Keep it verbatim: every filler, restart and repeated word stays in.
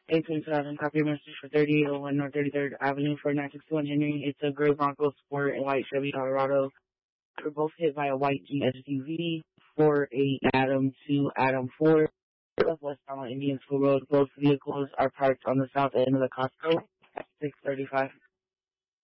eighteen thousand copy message for thirty-eight oh one North thirty-third Avenue for nine six one Henry. It's a gray Bronco Sport and white Chevy Colorado. We're both hit by a white G S U V. four eight Adam two Adam four. Southwest Alma Indian School Road. Both vehicles are parked on the south end of the Costco at six thirty-five